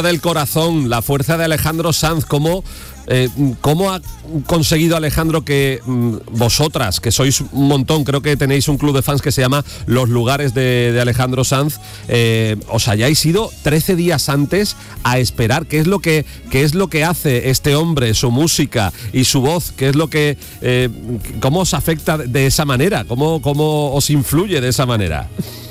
del corazón, la fuerza de Alejandro Sanz. ¿Cómo ha conseguido Alejandro que vosotras, que sois un montón, creo que tenéis un club de fans que se llama Los Lugares de Alejandro Sanz, os hayáis ido 13 días antes a esperar? ¿Qué es lo que hace este hombre, su música y su voz? ¿Qué es lo que cómo os afecta de esa manera? ¿Cómo os influye de esa manera?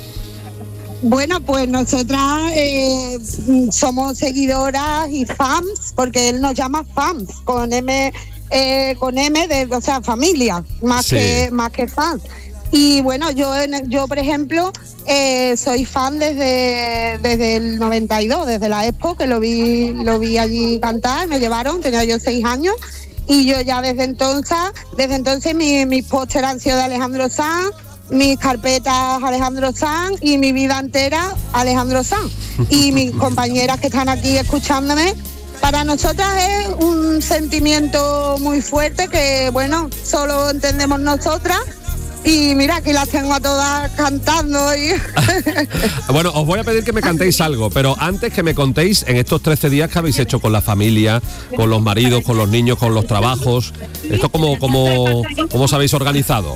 Bueno, pues nosotras somos seguidoras y fans, porque él nos llama fans, con M de, o sea, familia, más que fans. Y bueno, yo por ejemplo, soy fan desde el 92, desde la Expo, que lo vi allí cantar, me llevaron, tenía yo 6 años, y yo ya desde entonces mis pósteres han sido de Alejandro Sanz, mis carpetas Alejandro Sanz y mi vida entera Alejandro Sanz. Y mis compañeras que están aquí escuchándome, para nosotras es un sentimiento muy fuerte que, bueno, solo entendemos nosotras. Y mira, aquí las tengo a todas cantando. Bueno, os voy a pedir que me cantéis algo, pero antes que me contéis en estos 13 días que habéis hecho con la familia, con los maridos, con los niños, con los trabajos. ¿Esto cómo os habéis organizado?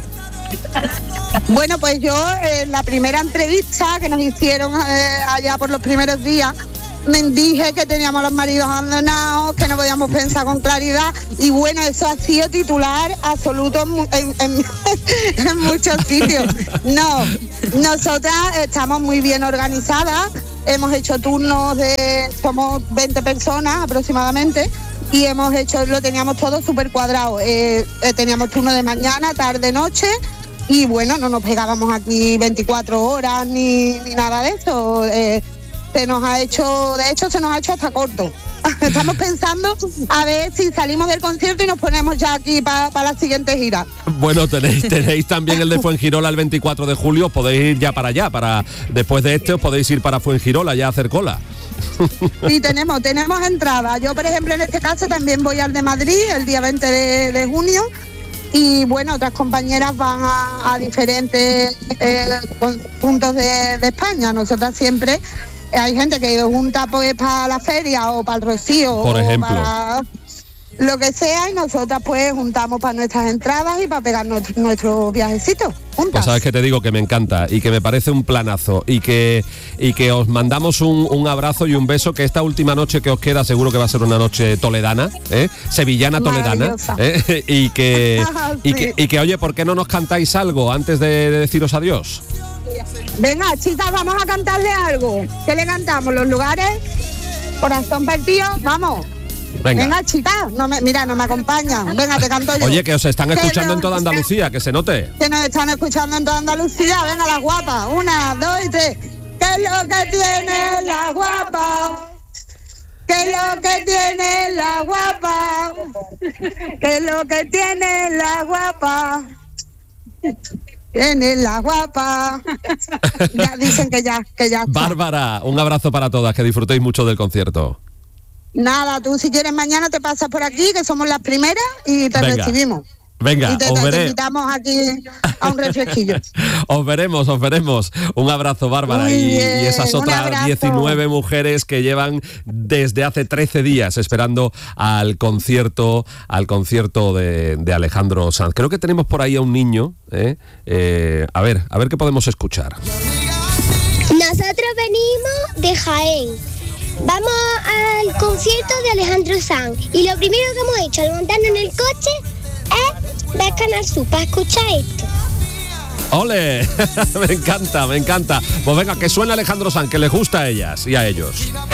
Bueno, pues yo en la primera entrevista que nos hicieron allá por los primeros días, me dije que teníamos los maridos abandonados, que no podíamos pensar con claridad, y bueno, eso ha sido titular absoluto en muchos sitios. No, nosotras estamos muy bien organizadas, hemos hecho turnos somos 20 personas aproximadamente, y lo teníamos todo súper cuadrado. Teníamos turno de mañana, tarde, noche. Y bueno, no nos pegábamos aquí 24 horas ni nada de eso. Se nos ha hecho hasta corto. Estamos pensando a ver si salimos del concierto y nos ponemos ya aquí para la siguiente gira. Bueno, tenéis también el de Fuengirola el 24 de julio, podéis ir ya para allá, después de os podéis ir para Fuengirola ya a hacer cola. Sí, tenemos entrada. Yo, por ejemplo, en este caso también voy al de Madrid el día 20 de junio. Y bueno, otras compañeras van a diferentes puntos de España. Nosotras siempre, hay gente que junta pues para la feria o para el Rocío, por ejemplo, para lo que sea, y nosotras pues juntamos para nuestras entradas y para pegar nuestros viajecitos juntas. Pues sabes que te digo que me encanta y que me parece un planazo y que os mandamos un abrazo y un beso, que esta última noche que os queda seguro que va a ser una noche toledana, sevillana toledana, y que oye, ¿por qué no nos cantáis algo antes de deciros adiós? Venga, chicas, vamos a cantarle algo. ¿Qué le cantamos? ¿Los Lugares? ¿Corazón partido? Vamos. Venga, chicas, no me acompañan. Venga, te canto yo. Oye, que os están escuchando en toda Andalucía, que se note. Que nos están escuchando en toda Andalucía. Venga, las guapas. 1, 2 y 3. ¿Qué es lo que tiene la guapa? ¿Qué es lo que tiene la guapa? ¿Qué es lo que tiene la guapa? Tiene la guapa. Ya dicen que ya está. Bárbara, un abrazo para todas, que disfrutéis mucho del concierto. Nada, tú si quieres mañana te pasas por aquí, que somos las primeras, y te recibimos. Venga, y te invitamos aquí a un refresquillo. Os veremos. Un abrazo, Bárbara, y esas otras 19 mujeres que llevan desde hace 13 días esperando al concierto de Alejandro Sanz. Creo que tenemos por ahí a un niño, a ver qué podemos escuchar. Nosotros venimos de Jaén. Vamos al concierto de Alejandro Sanz y lo primero que hemos hecho al montarnos en el coche es ver Canal Sur para escuchar esto. ¡Ole! Me encanta. Pues venga, que suene Alejandro Sanz, que les gusta a ellas y a ellos.